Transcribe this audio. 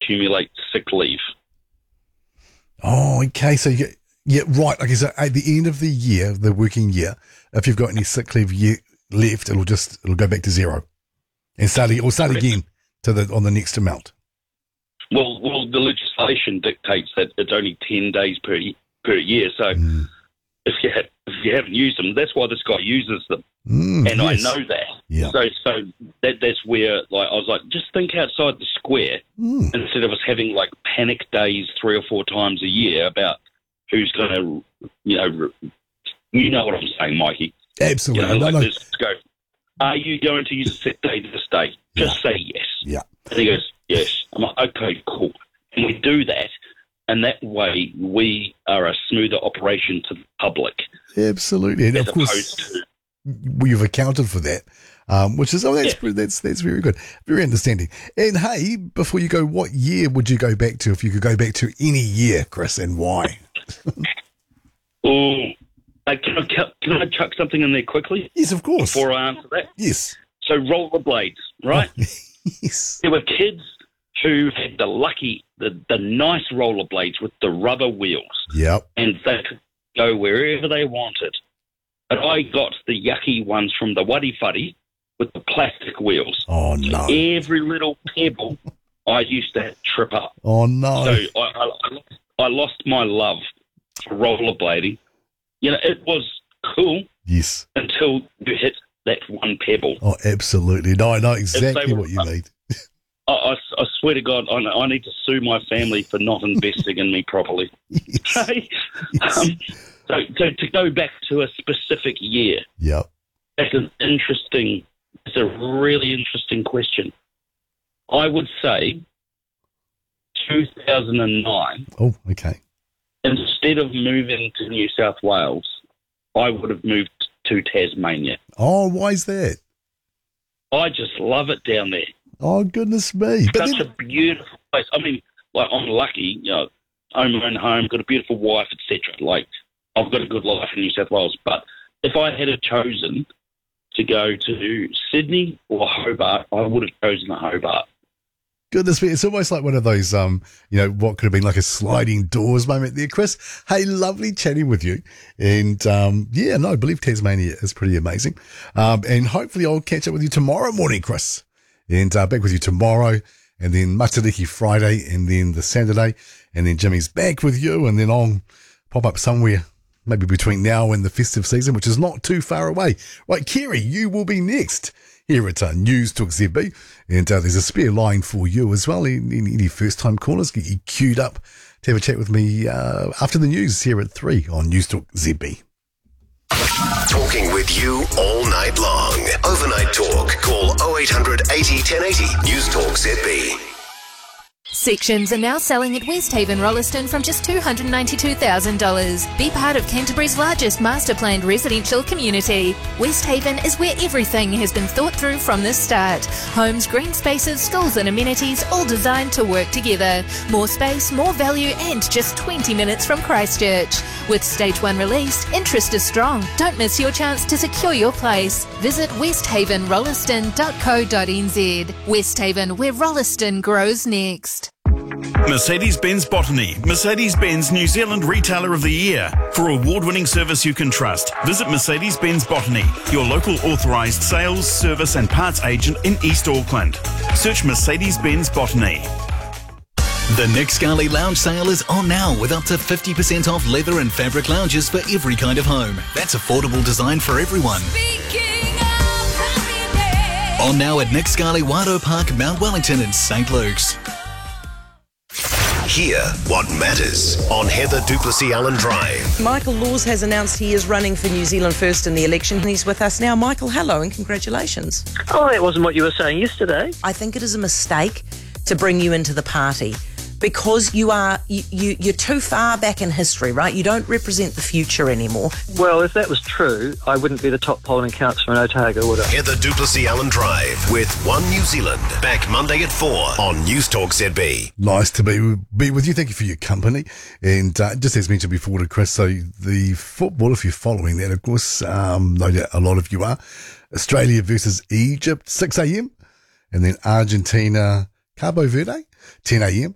accumulate sick leave. Oh, okay. So yeah, right. Okay, so at the end of the year, the working year, if you've got any sick leave left, it'll go back to zero and start again on the next amount. Well, the legislation dictates that it's only 10 days per year. So if you haven't used them, that's why this guy uses them, and yes. I know that. Yeah. So that's where, like, I was like, just think outside the square instead of us having like panic days 3 or 4 times a year about who's going to, you know what I'm saying, Mikey. Absolutely. Just go, are you going to use a sick day this day? Just say yes. Yeah. And he goes, yes. I'm like, okay, cool. And we do that, and that way we are a smoother operation to the public. Absolutely. And of course, you've accounted for that, which is, that's very good. Very understanding. And hey, before you go, what year would you go back to if you could go back to any year, Chris, and why? Can I chuck something in there quickly? Yes, of course. Before I answer that? Yes. So rollerblades, right? Yes. There were kids who had the nice rollerblades with the rubber wheels. Yep. And they could go wherever they wanted. But I got the yucky ones from the Wadi Fuddy with the plastic wheels. Oh, no. So every little pebble I used to trip up. Oh, no. So I lost my love for rollerblading. It was cool. Yes. Until you hit that one pebble. Oh, absolutely. No, I know exactly what you mean. I swear to God, I need to sue my family for not investing in me properly. Yes. Yes. So to go back to a specific year. Yep. It's a really interesting question. I would say 2009. Oh, okay. Instead of moving to New South Wales, I would have moved to Tasmania. Oh, why is that? I just love it down there. Oh, goodness me. Such a beautiful place. I mean, like, I'm lucky, own my own home, got a beautiful wife, etc. Like, I've got a good life in New South Wales. But if I had chosen to go to Sydney or Hobart, I would have chosen Hobart. Goodness me, it's almost like one of those, what could have been like a sliding doors moment there, Chris. Hey, lovely chatting with you. And, I believe Tasmania is pretty amazing. And hopefully I'll catch up with you tomorrow morning, Chris. And back with you tomorrow, and then Matariki Friday, and then the Saturday, and then Jimmy's back with you, and then I'll pop up somewhere maybe between now and the festive season, which is not too far away. Right, Kerry, you will be next here at News Talk ZB, and there's a spare line for you as well. Any first-time callers, get you queued up to have a chat with me after the news here at 3 on News Talk ZB. Talking with you all night long. Overnight talk. Call 0800 80 1080. News Talk ZB. Sections are now selling at Westhaven Rolleston from just $292,000. Be part of Canterbury's largest master-planned residential community. Westhaven is where everything has been thought through from the start. Homes, green spaces, schools and amenities, all designed to work together. More space, more value, and just 20 minutes from Christchurch. With Stage 1 released, interest is strong. Don't miss your chance to secure your place. Visit westhavenrolleston.co.nz. Westhaven, where Rolleston grows next. Mercedes-Benz Botany, Mercedes-Benz New Zealand Retailer of the Year. For award-winning service you can trust, visit Mercedes-Benz Botany, your local authorised sales, service and parts agent in East Auckland. Search Mercedes-Benz Botany. The Nick Scali Lounge sale is on now with up to 50% off leather and fabric lounges for every kind of home. That's affordable design for everyone. On now at Nick Scali Wado Park, Mount Wellington and St. Luke's. Hear what matters on Heather Duplessis Allen Drive. Michael Laws has announced he is running for New Zealand First in the election. He's with us now. Michael, hello and congratulations. Oh, that wasn't what you were saying yesterday. I think it is a mistake to bring you into the party because you're too far back in history, right? You don't represent the future anymore. Well, if that was true, I wouldn't be the top polling councillor in Otago, would I? Heather Duplessis Allen Drive with One New Zealand. Back Monday at 4 on News Talk ZB. Nice to be with you. Thank you for your company. And just as mentioned before to Chris, so the football, if you're following that, of course, no doubt a lot of you are. Australia versus Egypt, 6 a.m. And then Argentina, Cabo Verde, 10 a.m.